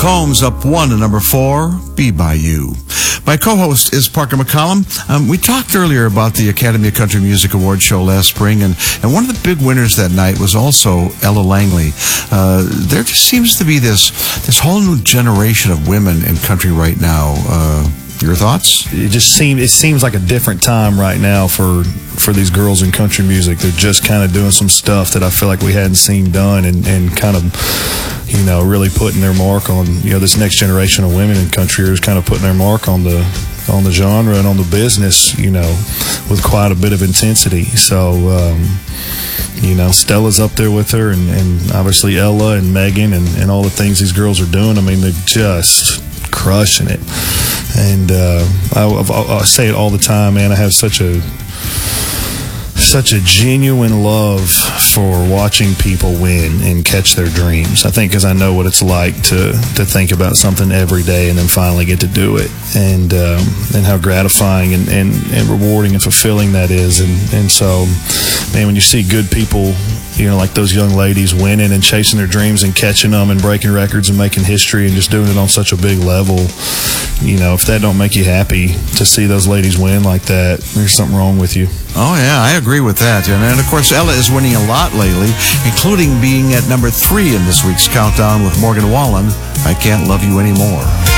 Combs up 1 to number 4, Be By You. My co-host is Parker McCollum. We talked earlier about the Academy of Country Music Award show last spring, and one of the big winners that night was also Ella Langley. There just seems to be this whole new generation of women in country right now. Your thoughts? It seems like a different time right now for these girls in country music. They're just kind of doing some stuff that I feel like we hadn't seen done, and kind of, really putting their mark on, this next generation of women in country is kind of putting their mark on the genre and on the business, with quite a bit of intensity. So, Stella's up there with her, and obviously Ella and Megan and all the things these girls are doing. I mean, they're just crushing it. And I say it all the time, man. I have such a genuine love for watching people win and catch their dreams. I think because I know what it's like to think about something every day and then finally get to do it, and how gratifying and rewarding and fulfilling that is. And so, man, when you see good people, like those young ladies winning and chasing their dreams and catching them and breaking records and making history and just doing it on such a big level, if that don't make you happy to see those ladies win like that, there's something wrong with you. Oh, yeah, I agree with that. And of course, Ella is winning a lot lately, including being at number 3 in this week's countdown with Morgan Wallen, I Can't Love You Anymore.